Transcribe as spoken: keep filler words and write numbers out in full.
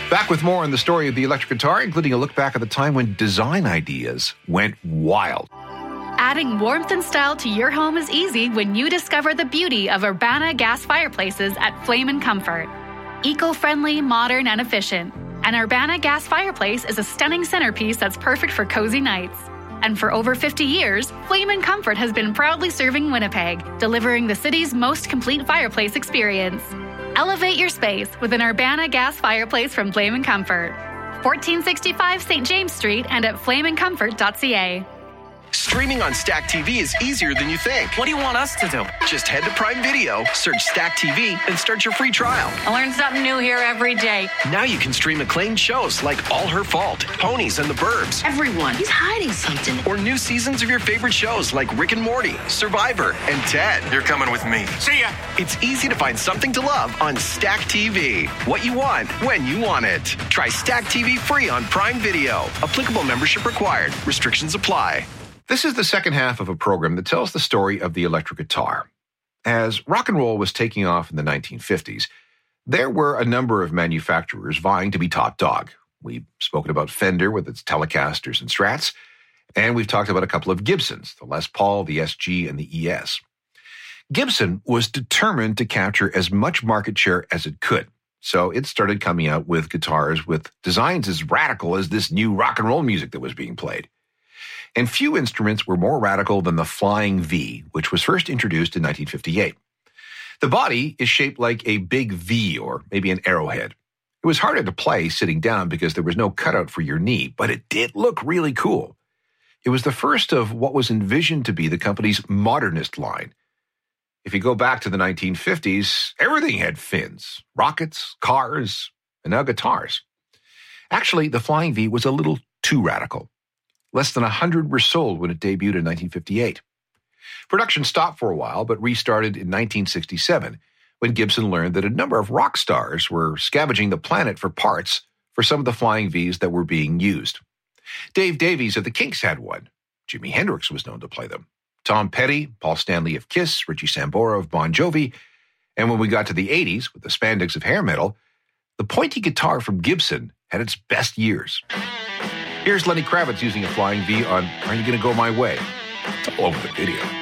Back with more on the story of the electric guitar, including a look back at the time when design ideas went wild. Adding warmth and style to your home is easy when you discover the beauty of Urbana gas fireplaces at Flame and Comfort. Eco-friendly, modern, and efficient. An Urbana gas fireplace is a stunning centerpiece that's perfect for cozy nights. And for over fifty years, Flame and Comfort has been proudly serving Winnipeg, delivering the city's most complete fireplace experience. Elevate your space with an Urbana gas fireplace from Flame and Comfort. fourteen sixty-five Saint James Street and at flame and comfort dot c a. Streaming on Stack T V is easier than you think. What do you want us to do? Just head to Prime Video, search Stack T V, and start your free trial. I learn something new here every day. Now you can stream acclaimed shows like All Her Fault, Ponies and the Burbs. Everyone, he's hiding something. Or new seasons of your favorite shows like Rick and Morty, Survivor, and Ted. You're coming with me. See ya! It's easy to find something to love on Stack T V. What you want, when you want it. Try Stack T V free on Prime Video. Applicable membership required. Restrictions apply. This is the second half of a program that tells the story of the electric guitar. As rock and roll was taking off in the nineteen fifties, there were a number of manufacturers vying to be top dog. We've spoken about Fender with its Telecasters and Strats, and we've talked about a couple of Gibsons, the Les Paul, the S G, and the E S. Gibson was determined to capture as much market share as it could, so it started coming out with guitars with designs as radical as this new rock and roll music that was being played. And few instruments were more radical than the Flying V, which was first introduced in nineteen fifty-eight. The body is shaped like a big V or maybe an arrowhead. It was harder to play sitting down because there was no cutout for your knee, but it did look really cool. It was the first of what was envisioned to be the company's modernist line. If you go back to the nineteen fifties, everything had fins, rockets, cars, and now guitars. Actually, the Flying V was a little too radical. Less than one hundred were sold when it debuted in nineteen fifty-eight. Production stopped for a while, but restarted in nineteen sixty-seven, when Gibson learned that a number of rock stars were scavenging the planet for parts for some of the Flying V's that were being used. Dave Davies of the Kinks had one. Jimi Hendrix was known to play them. Tom Petty, Paul Stanley of Kiss, Richie Sambora of Bon Jovi, and when we got to the eighties with the spandex of hair metal, the pointy guitar from Gibson had its best years. Here's Lenny Kravitz using a Flying V on Are You Gonna Go My Way? It's all over the video.